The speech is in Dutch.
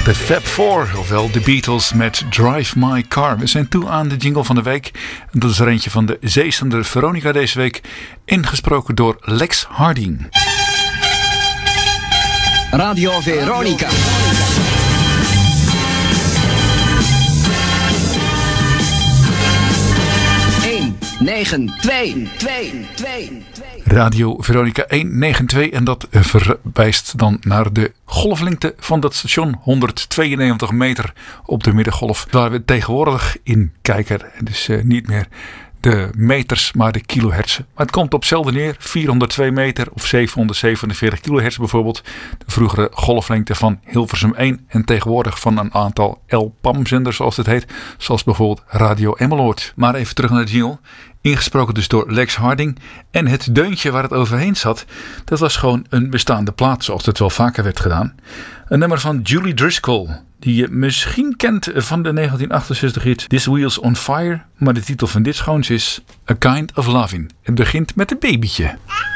De Fab Four, ofwel de Beatles met Drive My Car. We zijn toe aan de jingle van de week. En dat is er eentje van de zeezender Veronica deze week. Ingesproken door Lex Harding. Radio Veronica. Radio Veronica 192 en dat verwijst dan naar de golflengte van dat station. 192 meter op de middengolf. Waar we tegenwoordig in kijken. Dus niet meer de meters, maar de kilohertzen. Maar het komt op hetzelfde neer. 402 meter of 747 kilohertz bijvoorbeeld. De vroegere golflengte van Hilversum 1. En tegenwoordig van een aantal LPAM-zenders zoals het heet. Zoals bijvoorbeeld Radio Emmeloord. Maar even terug naar de jingle. Ingesproken dus door Lex Harding. En het deuntje waar het overheen zat, dat was gewoon een bestaande plaat, zoals dat wel vaker werd gedaan. Een nummer van Julie Driscoll, die je misschien kent van de 1968 hit This Wheel's on Fire. Maar de titel van dit schoons is A Kind of Loving. Het begint met een babytje.